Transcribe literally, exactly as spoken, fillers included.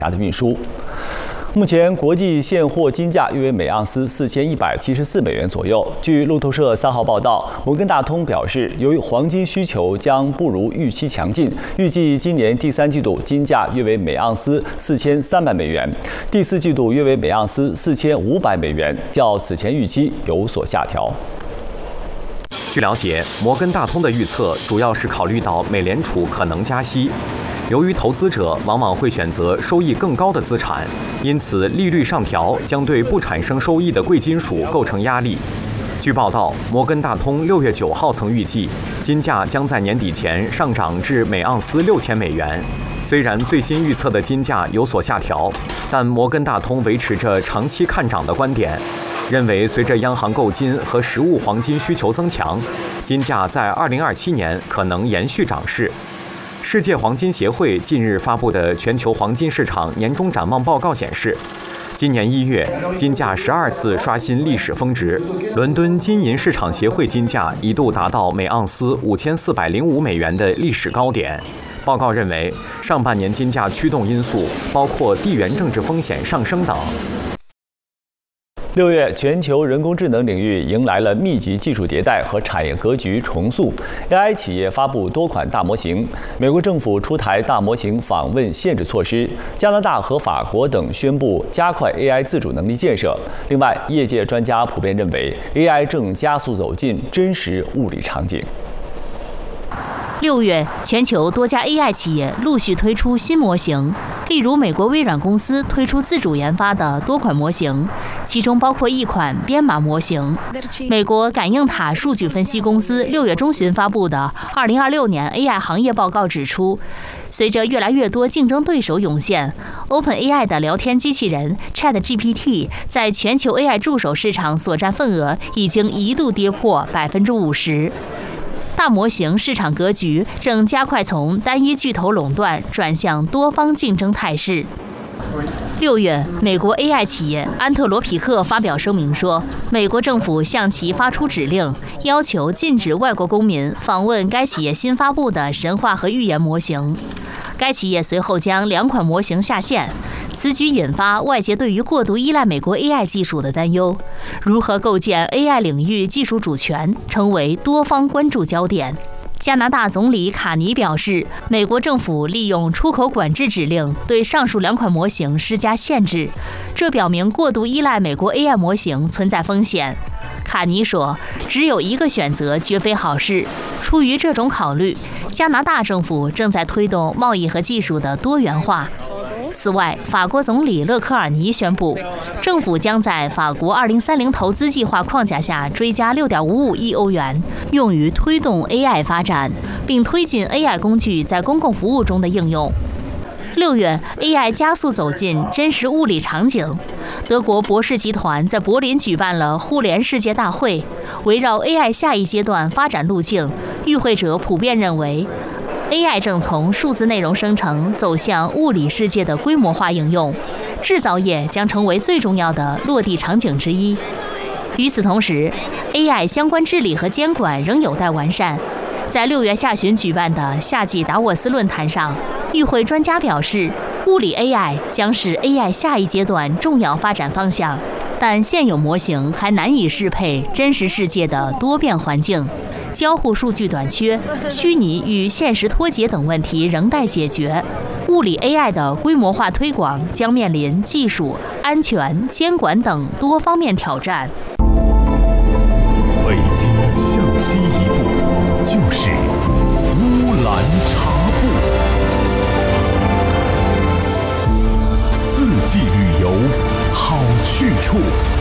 的运输。目前国际现货金价约为每盎司四千一百七十四美元左右。据路透社三号报道，摩根大通表示，由于黄金需求将不如预期强劲，预计今年第三季度金价约为每盎司四千三百美元，第四季度约为每盎司四千五百美元，较此前预期有所下调。 据了解，摩根大通的预测主要是考虑到美联储可能加息。由于投资者往往会选择收益更高的资产，因此利率上调将对不产生收益的贵金属构成压力。据报道，摩根大通六月九号曾预计，金价将在年底前上涨至每盎司六千美元。虽然最新预测的金价有所下调，但摩根大通维持着长期看涨的观点，认为随着央行购金和实物黄金需求增强，金价在二零二七年可能延续涨势。世界黄金协会近日发布的全球黄金市场年终展望报告显示，今年一月金价十二次刷新历史峰值，伦敦金银市场协会金价一度达到每盎司五千四百零五美元的历史高点。报告认为，上半年金价驱动因素包括地缘政治风险上升等。 六月，全球人工智能领域迎来了密集技术迭代和产业格局重塑。A I 企业发布多款大模型，美国政府出台大模型访问限制措施，加拿大和法国等宣布加快 A I 自主能力建设。另外，业界专家普遍认为 ，A I 正加速走进真实物理场景。 六月，全球多家 A I 企业陆续推出新模型，例如美国微软公司推出自主研发的多款模型，其中包括一款编码模型。美国感应塔数据分析公司六月中旬发布的《二零二六年 A I 行业报告》指出，随着越来越多竞争对手涌现 ，OpenAI 的聊天机器人 ChatGPT 在全球 A I 助手市场所占份额已经一度跌破百分之五十。大模型市场格局正加快从单一巨头垄断转向多方竞争态势。六月，美国 A I 企业安特罗皮克发表声明说，美国政府向其发出指令，要求禁止外国公民访问该企业新发布的神话和预言模型。该企业随后将两款模型下线。此举引发外界对于过度依赖美国 A I 技术的担忧，如何构建 A I 领域技术主权，成为多方关注焦点。加拿大总理卡尼表示，美国政府利用出口管制指令对上述两款模型施加限制，这表明过度依赖美国 A I 模型存在风险。卡尼说，只有一个选择绝非好事。出于这种考虑，加拿大政府正在推动贸易和技术的多元化。此外，法国总理勒科尔尼宣布，政府将在法国二零三零投资计划框架下追加六点五五亿欧元，用于推动 A I 发展，并推进 A I 工具在公共服务中的应用。六月 ，A I 加速走进真实物理场景。德国博士集团在柏林举办了互联世界大会，围绕 A I 下一阶段发展路径，与会者普遍认为，A I 正从数字内容生成走向物理世界的规模化应用，制造业将成为最重要的落地场景之一。与此同时 ，A I 相关治理和监管仍有待完善。在六月下旬举办的夏季达沃斯论坛上，与会专家表示，物理 A I 将是 A I 下一阶段重要发展方向，但现有模型还难以适配真实世界的多变环境。交互数据短缺、虚拟与现实脱节等问题仍待解决。物理 A I 的规模化推广将面临技术、安全、监管等多方面挑战。 北京向西一步就是乌兰察布，四季旅游好去处。